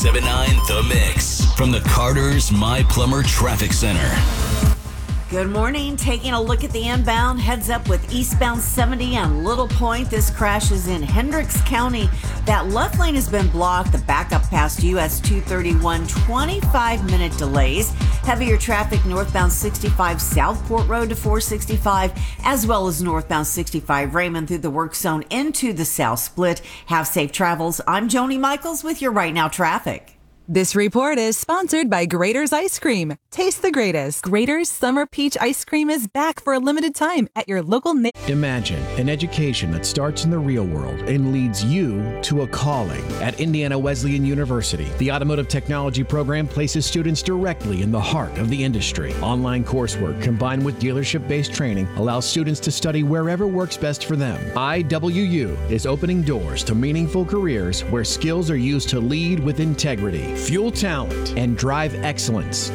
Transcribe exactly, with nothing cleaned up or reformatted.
seven nine The Mix from the Carter's My Plumber Traffic Center. Good morning. Taking a look at the inbound, heads up with eastbound seventy on Little Point. This crash is in Hendricks County. That left lane has been blocked. The backup past U S two thirty-one, twenty-five minute delays. Heavier traffic northbound sixty-five Southport Road to four sixty-five, as well as northbound sixty-five Raymond through the work zone into the South Split. Have safe travels. I'm Joni Michaels with your Right Now traffic. This report is sponsored by Grater's Ice Cream. Taste the greatest. Grater's Summer Peach Ice Cream is back for a limited time at your local... Na- Imagine an education that starts in the real world and leads you to a calling. At Indiana Wesleyan University, the Automotive Technology program places students directly in the heart of the industry. Online coursework combined with dealership-based training allows students to study wherever works best for them. I W U is opening doors to meaningful careers where skills are used to lead with integrity, fuel talent, and drive excellence.